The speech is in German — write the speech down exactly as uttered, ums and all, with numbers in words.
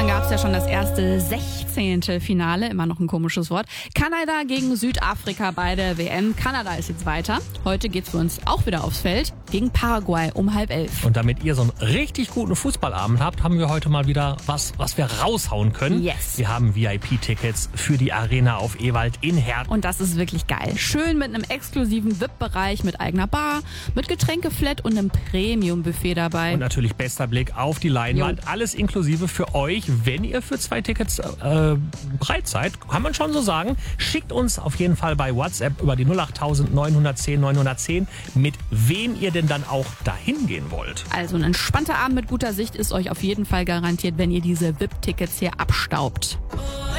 Gestern gab es ja schon das erste sechzehnte Finale, immer noch ein komisches Wort. Kanada gegen Südafrika bei der W M. Kanada ist jetzt weiter. Heute geht's für uns auch wieder aufs Feld gegen Paraguay um halb elf. Und damit ihr so einen richtig guten Fußballabend habt, haben wir heute mal wieder was, was wir raushauen können. Yes. Wir haben V I P-Tickets für die Arena auf Ewald in Herten. Und das ist wirklich geil. Schön mit einem exklusiven V I P-Bereich mit eigener Bar, mit Getränkeflat und einem Premium-Buffet dabei. Und natürlich bester Blick auf die Leinwand. Jo. Alles inklusive für euch, wenn ihr für zwei Tickets äh, bereit seid. Kann man schon so sagen. Schickt uns auf jeden Fall bei WhatsApp über die null acht neun eins null neun eins null eins, mit wem ihr denn dann auch dahin gehen wollt. Also ein entspannter Abend mit guter Sicht ist euch auf jeden Fall garantiert, wenn ihr diese V I P-Tickets hier abstaubt.